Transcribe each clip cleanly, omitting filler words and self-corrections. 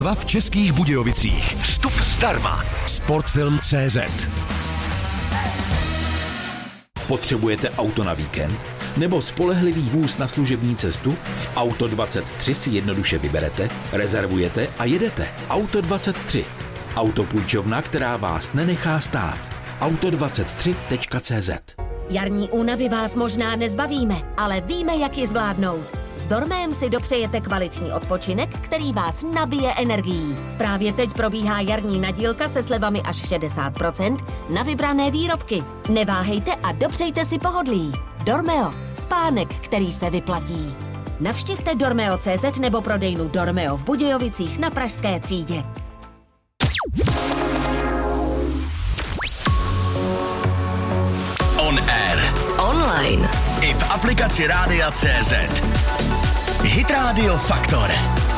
V Českých Budějovicích. Vstup zdarma. Sportfilm.cz. Potřebujete auto na víkend? Nebo spolehlivý vůz na služební cestu? V Auto 23 si jednoduše vyberete, rezervujete a jedete. Auto 23. Autopůjčovna, která vás nenechá stát. Auto23.cz. Jarní únavy vás možná nezbavíme, ale víme, jak ji zvládnout. S Dormem si dopřejete kvalitní odpočinek, který vás nabije energií. Právě teď probíhá jarní nadílka se slevami až 60% na vybrané výrobky. Neváhejte a dopřejte si pohodlí. Dormeo. Spánek, který se vyplatí. Navštivte dormeo.cz nebo prodejnu Dormeo v Budějovicích na Pražské třídě. On air. Online. I v aplikaci Rádia.cz. Hit Radio Faktor.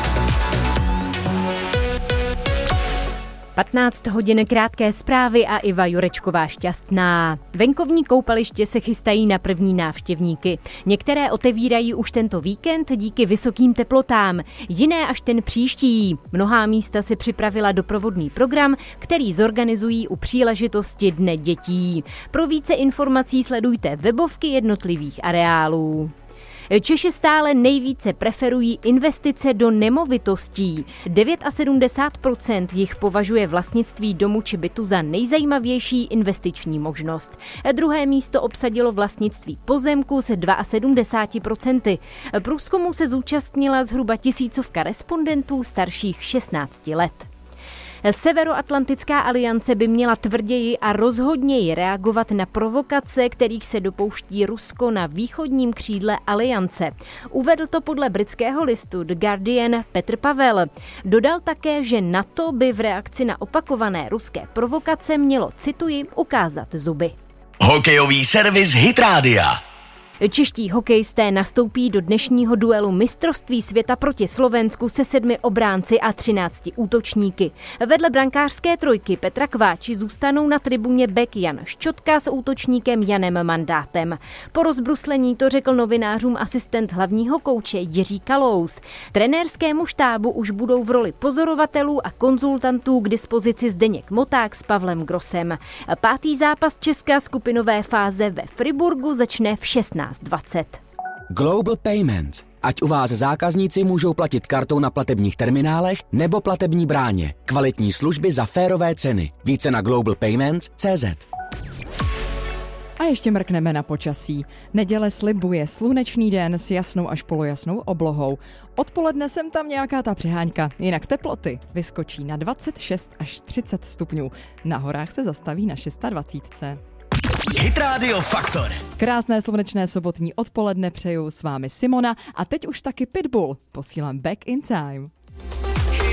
15 hodin krátké zprávy a Iva Jurečková šťastná. Venkovní koupaliště se chystají na první návštěvníky. Některé otevírají už tento víkend díky vysokým teplotám, jiné až ten příští. Mnohá místa si připravila doprovodný program, který zorganizují u příležitosti Dne dětí. Pro více informací sledujte webovky jednotlivých areálů. Češi stále nejvíce preferují investice do nemovitostí. 79% jich považuje vlastnictví domu či bytu za nejzajímavější investiční možnost. Druhé místo obsadilo vlastnictví pozemku s 72%. Průzkumu se zúčastnila zhruba 1000 respondentů starších 16 let. Severoatlantická aliance by měla tvrději a rozhodněji reagovat na provokace, kterých se dopouští Rusko na východním křídle aliance. Uvedl to podle britského listu The Guardian Petr Pavel. Dodal také, že NATO by v reakci na opakované ruské provokace mělo, cituji, ukázat zuby. Hokejový servis Hit Rádia. Čeští hokejisté nastoupí do dnešního duelu mistrovství světa proti Slovensku se 7 obránci a 13 útočníky. Vedle brankářské trojky Petra Kváči zůstanou na tribuně bek Jan Ščotka s útočníkem Janem Mandátem. Po rozbruslení to řekl novinářům asistent hlavního kouče Jiří Kalous. Trenérskému štábu už budou v roli pozorovatelů a konzultantů k dispozici Zdeněk Moták s Pavlem Grossem. 5. zápas Česka skupinové fáze ve Friburgu začne v 16:20. Global Payments. Ať u vás zákazníci můžou platit kartou na platebních terminálech nebo platební bráně. Kvalitní služby za férové ceny. Více na globalpayments.cz. A ještě mrkneme na počasí. Neděle slibuje slunečný den s jasnou až polojasnou oblohou. Odpoledne sem tam nějaká ta přeháňka, jinak teploty vyskočí na 26 až 30 stupňů. Na horách se zastaví na 26. Hit Radio Faktor. Krásné slunečné sobotní odpoledne přeju, s vámi Simona a teď už taky Pitbull. Posílám Back in Time.